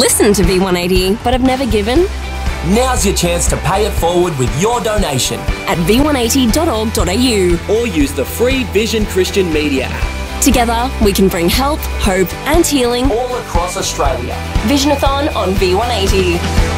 listened to V180 but have never given? Now's your chance to pay it forward with your donation At v180.org.au. or use the free Vision Christian Media app Together, we can bring help, hope and healing all across Australia. Visionathon on V180.